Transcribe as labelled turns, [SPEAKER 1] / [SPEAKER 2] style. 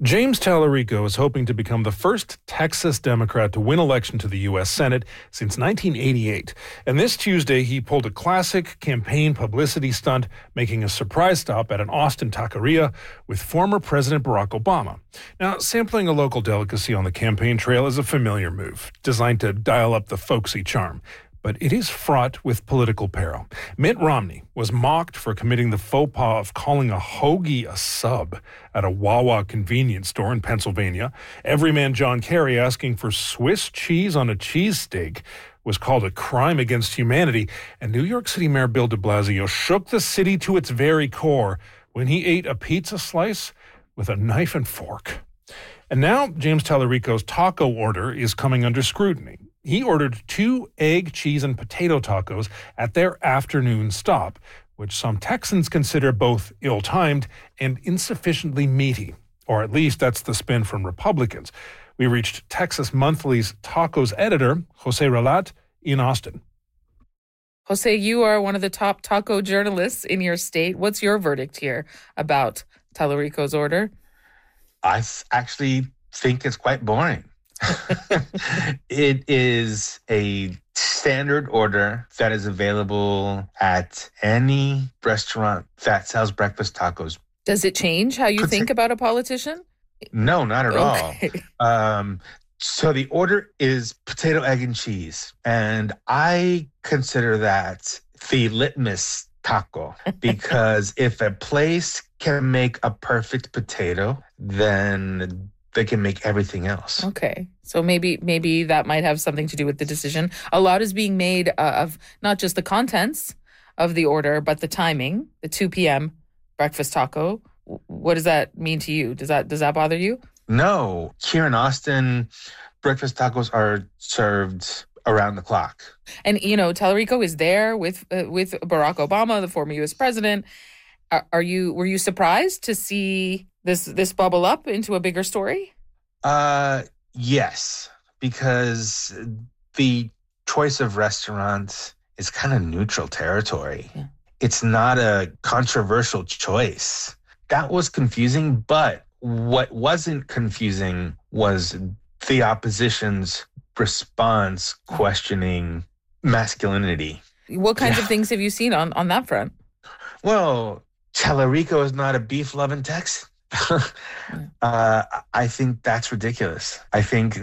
[SPEAKER 1] James Tallarico is hoping to become the first Texas Democrat to win election to the U.S. Senate since 1988. And this Tuesday, he pulled a classic campaign publicity stunt, making a surprise stop at an Austin taqueria with former President Barack Obama. Now, sampling a local delicacy on the campaign trail is a familiar move, designed to dial up the folksy charm. But it is fraught with political peril. Mitt Romney was mocked for committing the faux pas of calling a hoagie a sub at a Wawa convenience store in Pennsylvania. Everyman John Kerry asking for Swiss cheese on a cheesesteak was called a crime against humanity. And New York City Mayor Bill de Blasio shook the city to its very core when he ate a pizza slice with a knife and fork. And now James Tallarico's taco order is coming under scrutiny. He ordered 2 egg, cheese, and potato tacos at their afternoon stop, which some Texans consider both ill-timed and insufficiently meaty. Or at least that's the spin from Republicans. We reached Texas Monthly's tacos editor, Jose Relat, in Austin.
[SPEAKER 2] Jose, you are one of the top taco journalists in your state. What's your verdict here about Tallarico's order?
[SPEAKER 3] I actually think it's quite boring. It is a standard order that is available at any restaurant that sells breakfast tacos.
[SPEAKER 2] Does it change how you think about a politician?
[SPEAKER 3] No, not at all. So the order is potato, egg, and cheese. And I consider that the litmus taco because if a place can make a perfect potato, then they can make everything else.
[SPEAKER 2] Okay. So maybe that might have something to do with the decision. A lot is being made of not just the contents of the order, but the timing, the 2 p.m. breakfast taco. What does that mean to you? Does that bother you?
[SPEAKER 3] No. Here in Austin, breakfast tacos are served around the clock.
[SPEAKER 2] And, Tallarico is there with Barack Obama, the former U.S. president. Were you surprised to see this bubble up into a bigger story?
[SPEAKER 3] Yes, because the choice of restaurants is kind of neutral territory. Yeah. It's not a controversial choice. That was confusing, but what wasn't confusing was the opposition's response questioning masculinity.
[SPEAKER 2] What kinds of things have you seen on that front?
[SPEAKER 3] Well, Tallarico is not a beef-loving Texan. I think that's ridiculous. I think